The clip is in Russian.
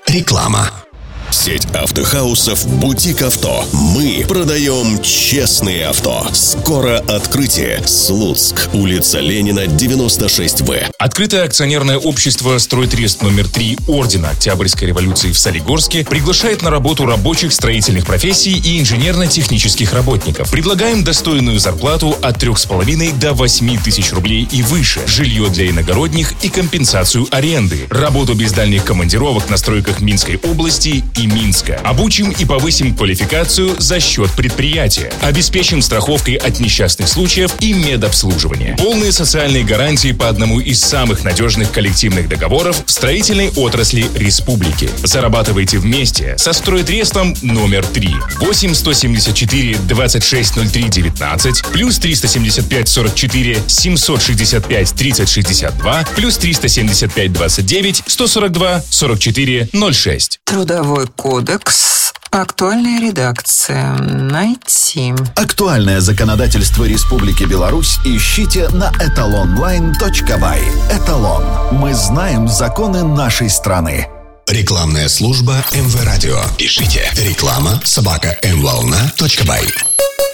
Реклама. Сеть автохаусов «Бутик Авто». Мы продаем честные авто. Скоро открытие. Слуцк, улица Ленина, 96В. Открытое акционерное общество «Стройтрест» номер 3 Ордена Октябрьской революции в Солигорске приглашает на работу рабочих строительных профессий и инженерно-технических работников. Предлагаем достойную зарплату от 3,5 до 8 тысяч рублей и выше, жилье для иногородних и компенсацию аренды, работу без дальних командировок на стройках Минской области и Минска. Обучим и повысим квалификацию за счет предприятия. Обеспечим страховкой от несчастных случаев и медобслуживания. Полные социальные гарантии по одному из самых надежных коллективных договоров в строительной отрасли республики. Зарабатывайте вместе со «Стройтрестом» номер 3. 8 174 26 03 19 плюс 375 44 765 30 62 плюс 375 29 142 44 06. Трудовой кодекс. Актуальная редакция. Найти. Актуальное законодательство Республики Беларусь ищите на etalonline.by. Эталон. Мы знаем законы нашей страны. Рекламная служба МВ Радио. Пишите реклама@mvolna.by.